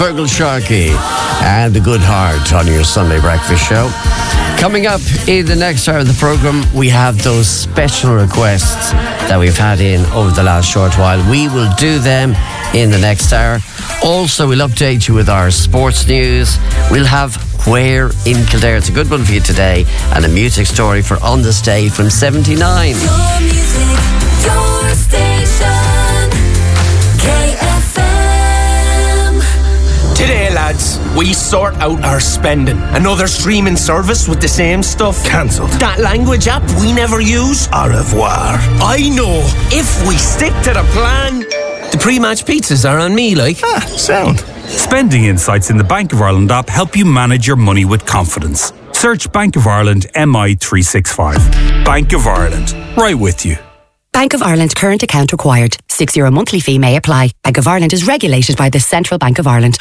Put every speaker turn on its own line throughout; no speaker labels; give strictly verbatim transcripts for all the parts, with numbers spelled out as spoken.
Fergal Sharkey and The Good Heart on your Sunday breakfast show. Coming up in the next hour of the programme, we have those special requests that we've had in over the last short while. We will do them in the next hour. Also, we'll update you with our sports news. We'll have Where in Kildare. It's a good one for you today. And a music story for On This Day from seventy-nine.
Your music, your station, K F M.
Today, lads, we sort out our spending. Another streaming service with the same stuff.
Cancelled.
That language app we never use.
Au revoir.
I know. If we stick to the plan, the pre-match pizzas are on me, like.
Ah, sound.
Spending insights in the Bank of Ireland app help you manage your money with confidence. Search Bank of Ireland M I three sixty-five. Bank of Ireland. Right with you.
Bank of Ireland current account required. Six euro monthly fee may apply. Bank of Ireland is regulated by the Central Bank of Ireland.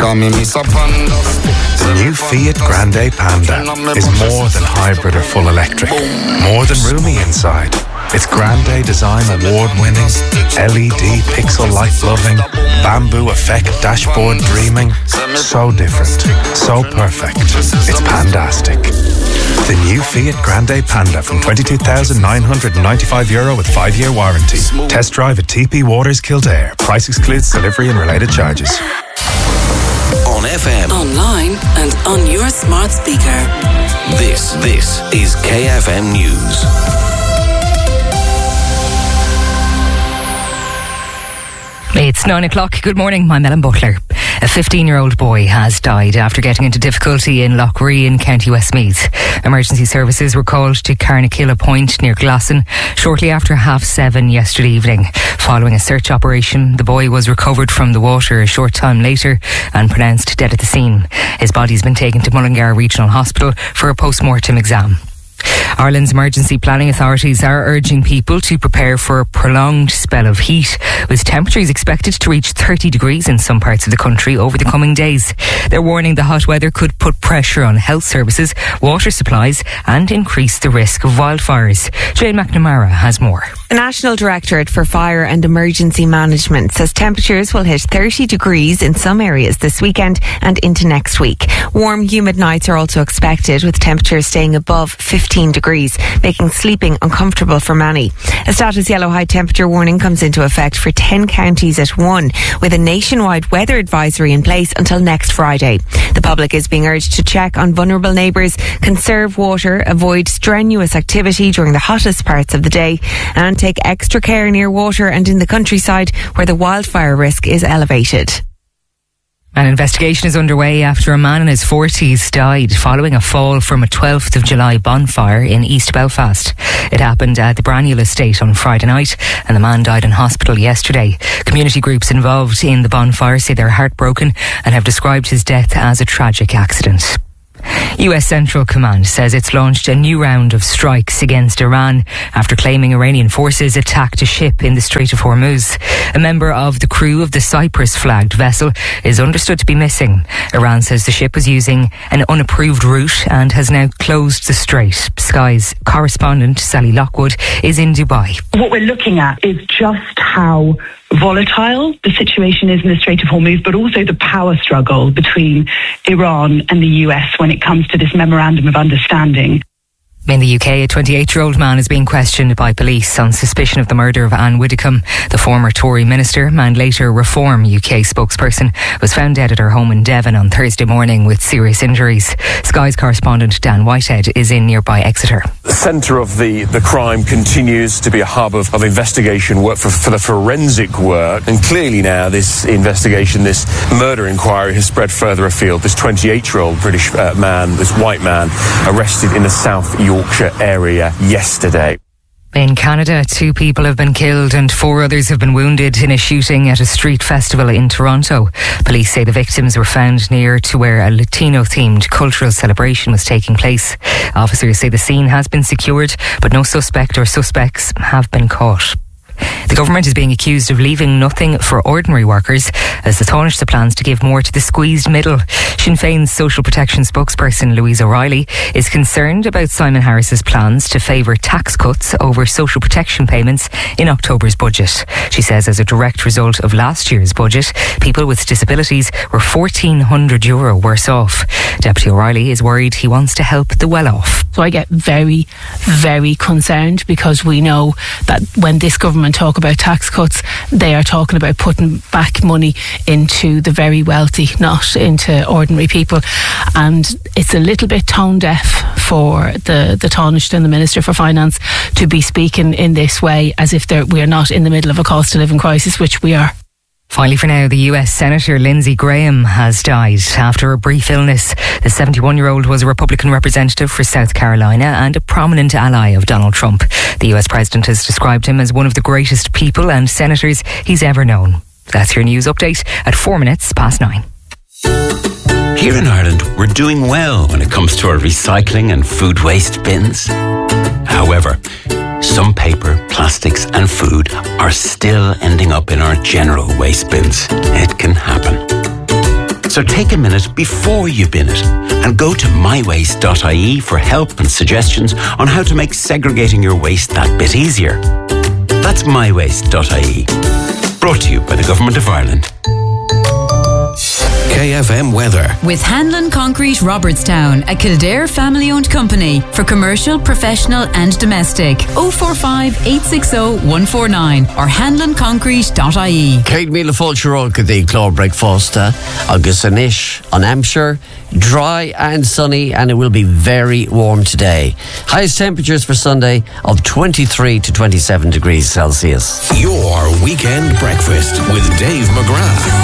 The new Fiat Grande Panda is more than hybrid or full electric. More than roomy inside. It's Grande design award-winning, L E D pixel light-loving, bamboo effect dashboard dreaming. So different, so perfect. It's pandastic. The new Fiat Grande Panda from twenty-two thousand nine hundred ninety-five euro with five-year warranty. Test drive at T P Waters Kildare. Price excludes delivery and related charges.
On F M,
Online and on your smart speaker.
this, this is K F M News.
It's nine o'clock. Good morning. I'm Ellen Butler. A fifteen-year-old boy has died after getting into difficulty in Loughree in County Westmeath. Emergency services were called to Carnakilla Point near Glasson shortly after half seven yesterday evening. Following a search operation, the boy was recovered from the water a short time later and pronounced dead at the scene. His body's been taken to Mullingar Regional Hospital for a post-mortem exam. Ireland's emergency planning authorities are urging people to prepare for a prolonged spell of heat, with temperatures expected to reach thirty degrees in some parts of the country over the coming days. They're warning the hot weather could put pressure on health services, water supplies and increase the risk of wildfires. Jane McNamara has more.
The National Directorate for Fire and Emergency Management says temperatures will hit thirty degrees in some areas this weekend and into next week. Warm, humid nights are also expected, with temperatures staying above fifteen degrees, making sleeping uncomfortable for many. A status yellow high temperature warning comes into effect for ten counties at one, with a nationwide weather advisory in place until next Friday. The public is being urged to check on vulnerable neighbours, conserve water, avoid strenuous activity during the hottest parts of the day, and take extra care near water and in the countryside where the wildfire risk is elevated.
An investigation is underway after a man in his forties died following a fall from a twelfth of July bonfire in East Belfast. It happened at the Braniel estate on Friday night, and the man died in hospital yesterday. Community groups involved in the bonfire say they're heartbroken and have described his death as a tragic accident. U S Central Command says it's launched a new round of strikes against Iran after claiming Iranian forces attacked a ship in the Strait of Hormuz. A member of the crew of the Cyprus-flagged vessel is understood to be missing. Iran says the ship was using an unapproved route and has now closed the strait. Sky's correspondent Sally Lockwood is in Dubai.
What we're looking at is just how volatile the situation is in the Strait of Hormuz, but also the power struggle between Iran and the U S when it comes to this memorandum of understanding.
In the U K, a twenty-eight-year-old man is being questioned by police on suspicion of the murder of Anne Widdecombe, the former Tory minister and later Reform U K spokesperson, was found dead at her home in Devon on Thursday morning with serious injuries. Sky's correspondent Dan Whitehead is in nearby Exeter.
The centre of the, the crime continues to be a hub of, of investigation work for, for the forensic work, and clearly now this investigation, this murder inquiry has spread further afield. This twenty-eight-year-old British uh, man, this white man, arrested in the South Yorkshire Yorkshire area yesterday.
In Canada, two people have been killed and four others have been wounded in a shooting at a street festival in Toronto. Police say the victims were found near to where a Latino-themed cultural celebration was taking place. Officers say the scene has been secured, but no suspect or suspects have been caught. The government is being accused of leaving nothing for ordinary workers as the Taoiseach plans to give more to the squeezed middle. Sinn Féin's social protection spokesperson Louise O'Reilly is concerned about Simon Harris's plans to favour tax cuts over social protection payments in October's budget. She says as a direct result of last year's budget, people with disabilities were fourteen hundred euro worse off. Deputy O'Reilly is worried he wants to help the well-off.
So I get very, very concerned because we know that when this government talk about tax cuts, they are talking about putting back money into the very wealthy, not into ordinary people. And it's a little bit tone deaf for the, the Taoiseach and the Minister for Finance to be speaking in this way as if we are not in the middle of a cost of living crisis, which we are.
Finally for now, the U S Senator Lindsey Graham has died after a brief illness. The seventy-one-year-old was a Republican representative for South Carolina and a prominent ally of Donald Trump. The U S President has described him as one of the greatest people and senators he's ever known. That's your news update at four minutes past nine.
Here in Ireland, we're doing well when it comes to our recycling and food waste bins. However, some paper, plastics and food are still ending up in our general waste bins. It can happen. So take a minute before you bin it and go to my waste dot I E for help and suggestions on how to make segregating your waste that bit easier. That's my waste dot I E. Brought to you by the Government of Ireland.
K F M weather.
With Hanlon Concrete Robertstown, a Kildare family-owned company for commercial, professional and domestic. oh four five, eight six oh, one four nine or hanlon concrete dot I E.
Céad míle fáilte róga dí chlár breakfasta agus anish on Hampshire. Dry and sunny, and it will be very warm today. Highest temperatures for Sunday of twenty-three to twenty-seven degrees Celsius.
Your weekend breakfast with Dave McGrath.